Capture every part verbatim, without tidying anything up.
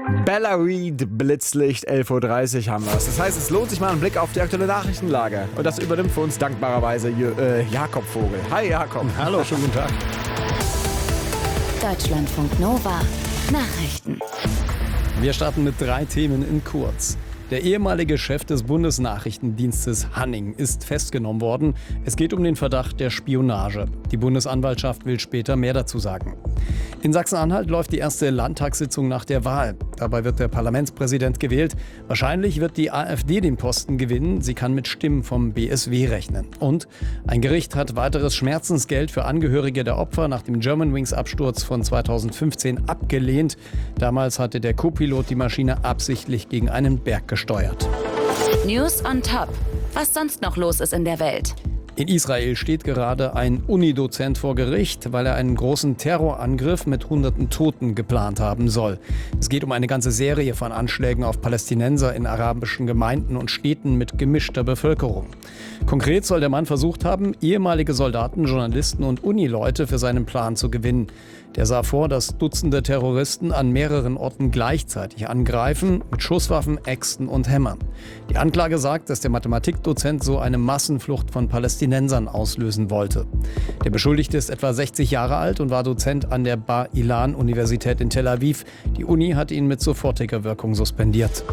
Bella Reed, Blitzlicht, elf Uhr dreißig haben wir es. Das heißt, es lohnt sich mal ein Blick auf die aktuelle Nachrichtenlage. Und das übernimmt für uns dankbarerweise äh, Jakob Vogel. Hi Jakob. Hallo, schönen guten Tag. Deutschlandfunk Nova Nachrichten. Wir starten mit drei Themen in kurz. Der ehemalige Chef des Bundesnachrichtendienstes Hanning ist festgenommen worden. Es geht um den Verdacht der Spionage. Die Bundesanwaltschaft will später mehr dazu sagen. In Sachsen-Anhalt läuft die erste Landtagssitzung nach der Wahl. Dabei wird der Parlamentspräsident gewählt. Wahrscheinlich wird die AfD den Posten gewinnen. Sie kann mit Stimmen vom B S W rechnen. Und ein Gericht hat weiteres Schmerzensgeld für Angehörige der Opfer nach dem Germanwings-Absturz von zweitausendfünfzehn abgelehnt. Damals hatte der Co-Pilot die Maschine absichtlich gegen einen Berg gesteuert. News on Top. Was sonst noch los ist in der Welt? In Israel steht gerade ein Unidozent vor Gericht, weil er einen großen Terrorangriff mit hunderten Toten geplant haben soll. Es geht um eine ganze Serie von Anschlägen auf Palästinenser in arabischen Gemeinden und Städten mit gemischter Bevölkerung. Konkret soll der Mann versucht haben, ehemalige Soldaten, Journalisten und Unileute für seinen Plan zu gewinnen. Der sah vor, dass Dutzende Terroristen an mehreren Orten gleichzeitig angreifen, mit Schusswaffen, Äxten und Hämmern. Die Anklage sagt, dass der Mathematikdozent so eine Massenflucht von Palästinensern auslösen wollte. Der Beschuldigte ist etwa sechzig Jahre alt und war Dozent an der Bar-Ilan-Universität in Tel Aviv. Die Uni hat ihn mit sofortiger Wirkung suspendiert.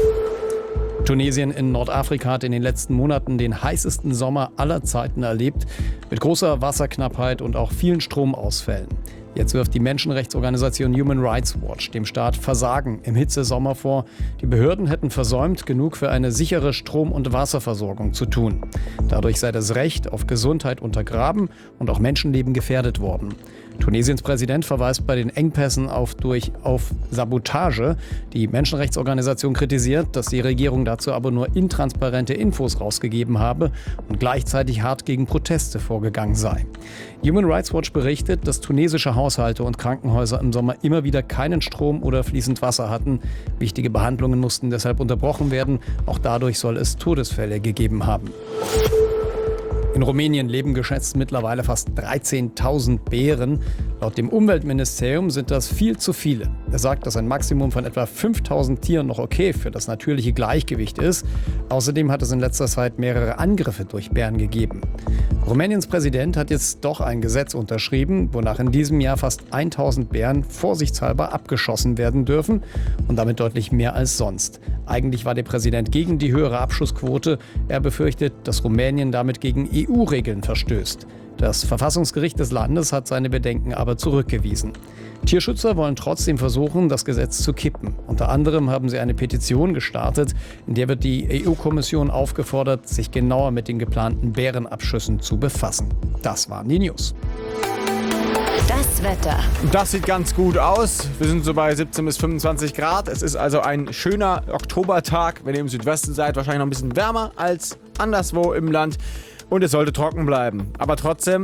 Tunesien in Nordafrika hat in den letzten Monaten den heißesten Sommer aller Zeiten erlebt, mit großer Wasserknappheit und auch vielen Stromausfällen. Jetzt wirft die Menschenrechtsorganisation Human Rights Watch dem Staat Versagen im Hitzesommer vor. Die Behörden hätten versäumt, genug für eine sichere Strom- und Wasserversorgung zu tun. Dadurch sei das Recht auf Gesundheit untergraben und auch Menschenleben gefährdet worden. Tunesiens Präsident verweist bei den Engpässen auf, durch, auf Sabotage. Die Menschenrechtsorganisation kritisiert, dass die Regierung dazu aber nur intransparente Infos rausgegeben habe und gleichzeitig hart gegen Proteste vorgegangen sei. Human Rights Watch berichtet, dass tunesische Haushalte und Krankenhäuser im Sommer immer wieder keinen Strom oder fließend Wasser hatten. Wichtige Behandlungen mussten deshalb unterbrochen werden. Auch dadurch soll es Todesfälle gegeben haben. In Rumänien leben geschätzt mittlerweile fast dreizehntausend Bären. Laut dem Umweltministerium sind das viel zu viele. Er sagt, dass ein Maximum von etwa fünftausend Tieren noch okay für das natürliche Gleichgewicht ist. Außerdem hat es in letzter Zeit mehrere Angriffe durch Bären gegeben. Rumäniens Präsident hat jetzt doch ein Gesetz unterschrieben, wonach in diesem Jahr fast tausend Bären vorsichtshalber abgeschossen werden dürfen und damit deutlich mehr als sonst. Eigentlich war der Präsident gegen die höhere Abschussquote. Er befürchtet, dass Rumänien damit gegen E U-Regeln verstößt. Das Verfassungsgericht des Landes hat seine Bedenken aber zurückgewiesen. Tierschützer wollen trotzdem versuchen, das Gesetz zu kippen. Unter anderem haben sie eine Petition gestartet, in der wird die E U-Kommission aufgefordert, sich genauer mit den geplanten Bärenabschüssen zu befassen. Das waren die News. Das Wetter. Das sieht ganz gut aus. Wir sind so bei siebzehn bis fünfundzwanzig Grad. Es ist also ein schöner Oktobertag. Wenn ihr im Südwesten seid, wahrscheinlich noch ein bisschen wärmer als anderswo im Land. Und es sollte trocken bleiben. Aber trotzdem